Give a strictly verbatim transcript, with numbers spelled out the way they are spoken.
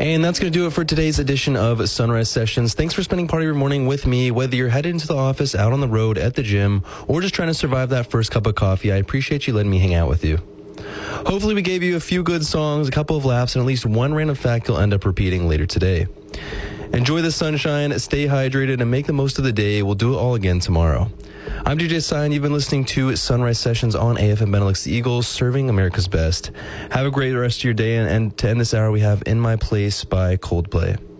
And that's going to do it for today's edition of Sunrise Sessions. Thanks for spending part of your morning with me, whether you're headed into the office, out on the road, at the gym, or just trying to survive that first cup of coffee. I appreciate you letting me hang out with you. Hopefully we gave you a few good songs, a couple of laughs, and at least one random fact you'll end up repeating later today. Enjoy the sunshine, stay hydrated, and make the most of the day. We'll do it all again tomorrow. I'm D J Sign. You've been listening to Sunrise Sessions on A F M Benelux, the Eagles, serving America's best. Have a great rest of your day, and, and to end this hour, we have In My Place by Coldplay.